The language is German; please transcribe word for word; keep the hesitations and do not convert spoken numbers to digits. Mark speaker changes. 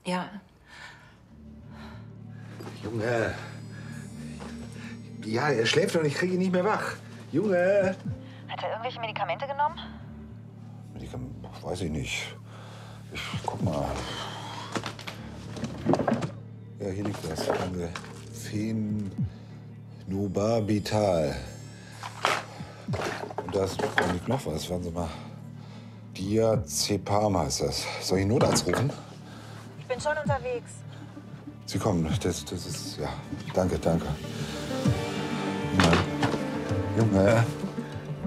Speaker 1: Ja.
Speaker 2: Junge. Ja, er schläft und ich kriege ihn nicht mehr wach. Junge.
Speaker 1: Hat er irgendwelche Medikamente genommen?
Speaker 2: Medikamente? Weiß ich nicht. Ich guck mal. Ja, hier liegt das. Phenobarbital. Und da, ist, da liegt noch was. Warten Sie mal. Diazepam heißt das. Soll ich einen Notarzt rufen?
Speaker 1: Ich bin schon unterwegs.
Speaker 2: Sie kommen. Das, das ist, ja. Danke, danke. Junge. Junge.